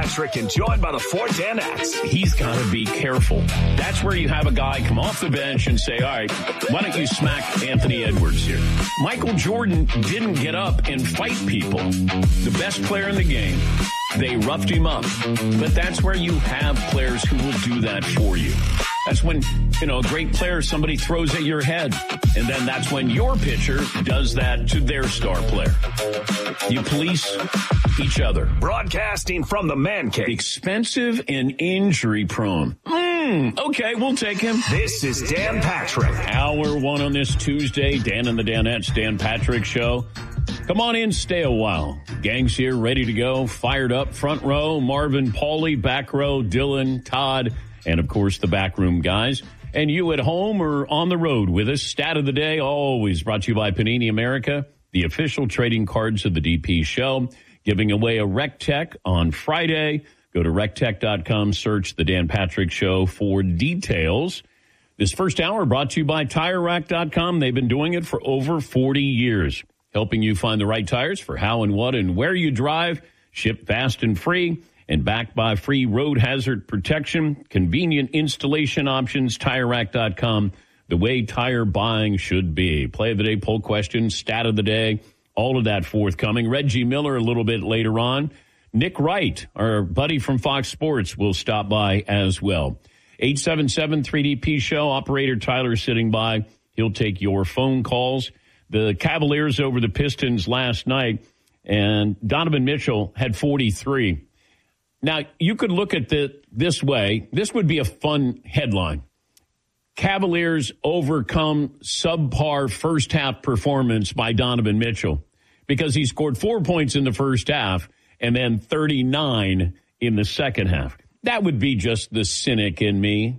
Patrick and joined by the four Danettes. He's got to be careful. That's where you have a guy come off the bench and say, all right, why don't you smack Anthony Edwards here? Michael Jordan didn't get up and fight people. The best player in the game, they roughed him up. But that's where you have players who will do that for you. That's when, a great player, somebody throws at your head. And then that's when your pitcher does that to their star player. You police each other. Broadcasting from the man cave. Expensive and injury prone. Okay, we'll take him. This is Dan Patrick. Hour one on this Tuesday. Dan and the Danettes, Dan Patrick Show. Come on in, stay a while. Gang's here, ready to go. Fired up. Front row, Marvin, Paulie. Back row, Dylan, Todd, and, of course, the backroom guys. And you at home or on the road with us. Stat of the day, always brought to you by Panini America, the official trading cards of the DP show. Giving away a RecTech on Friday. Go to rectech.com, search the Dan Patrick Show for details. This first hour brought to you by TireRack.com. They've been doing it for over 40 years, helping you find the right tires for how and what and where you drive. Ship fast and free. And backed by free road hazard protection, convenient installation options, TireRack.com, the way tire buying should be. Play of the day, poll question, stat of the day, all of that forthcoming. Reggie Miller a little bit later on. Nick Wright, our buddy from Fox Sports, will stop by as well. 877-3DP Show, operator Tyler sitting by. He'll take your phone calls. The Cavaliers over the Pistons last night, and Donovan Mitchell had 43. Now, you could look at it this way. This would be a fun headline. Cavaliers overcome subpar first-half performance by Donovan Mitchell because he scored 4 points in the first half and then 39 in the second half. That would be just the cynic in me.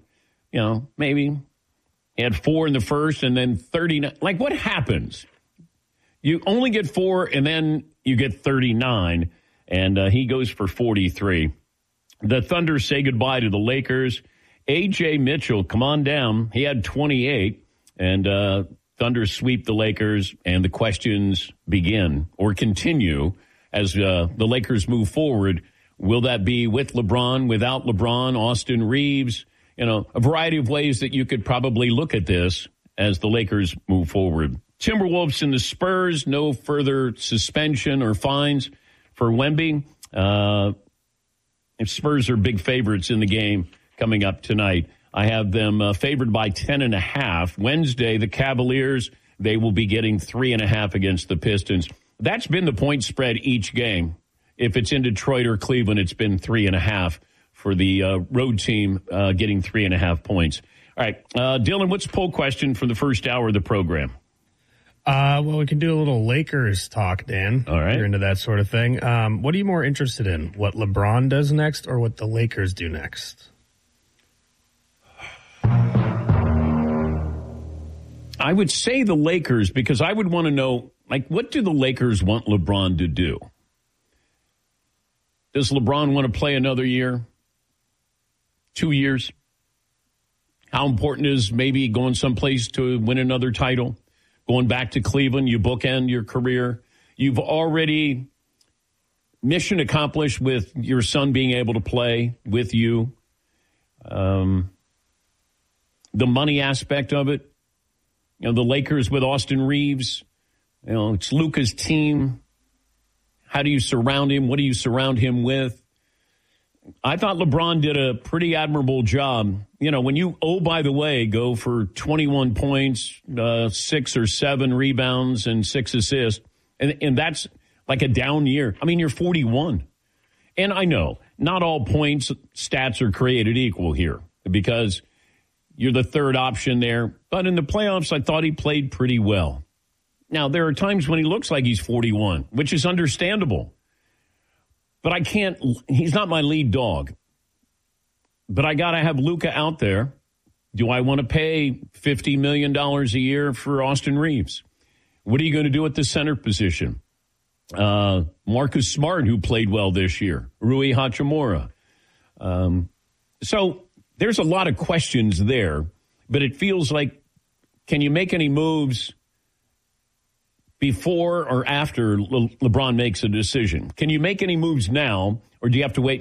Maybe he had 4 in the first and then 39. Like, what happens? You only get 4 and then you get 39. And he goes for 43. The Thunder say goodbye to the Lakers. A.J. Mitchell, come on down. He had 28. And Thunder sweep the Lakers. And the questions begin or continue as the Lakers move forward. Will that be with LeBron, without LeBron, Austin Reeves? A variety of ways that you could probably look at this as the Lakers move forward. Timberwolves and the Spurs, no further suspension or fines for Wemby. Spurs are big favorites in the game coming up tonight. I have them favored by 10.5. Wednesday, the Cavaliers, they will be getting 3.5 against the Pistons. That's been the point spread each game. If it's in Detroit or Cleveland, it's been 3.5 for the road team getting 3.5 points. All right, Dylan, what's the poll question for the first hour of the program? Well, we can do a little Lakers talk, Dan. All right. If you're into that sort of thing. What are you more interested in? What LeBron does next or what the Lakers do next? I would say the Lakers because I would want to know, what do the Lakers want LeBron to do? Does LeBron want to play another year? 2 years? How important is maybe going someplace to win another title? Going back to Cleveland, you bookend your career. You've already mission accomplished with your son being able to play with you. The money aspect of it. The Lakers with Austin Reeves. It's Luka's team. How do you surround him? What do you surround him with? I thought LeBron did a pretty admirable job. When you, by the way, go for 21 points, 6 or 7 rebounds, and 6 assists, and that's like a down year. I mean, you're 41. And I know not all points stats are created equal here because you're the third option there. But in the playoffs, I thought he played pretty well. Now, there are times when he looks like he's 41, which is understandable. But he's not my lead dog. But I got to have Luka out there. Do I want to pay $50 million a year for Austin Reeves? What are you going to do at the center position? Marcus Smart, who played well this year. Rui Hachimura. So there's a lot of questions there. But it feels like, can you make any moves before or after LeBron makes a decision? Can you make any moves now, or do you have to wait